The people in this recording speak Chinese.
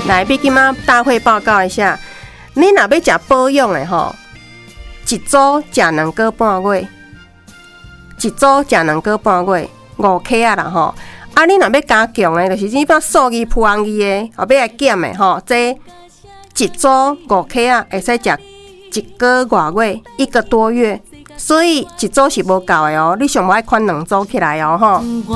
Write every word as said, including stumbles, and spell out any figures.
来，要今仔大会报告一下，你若要食保养的吼，一组食两个半月，一组食两个半月，五克啊啦吼。啊，你若要加强的，就是你把素鱼、曝红鱼的，后要来减的吼，这一组五克啊，会使食一个外月，一个多月。所以一组是无够的哦，你上爱款两组起来哦吼。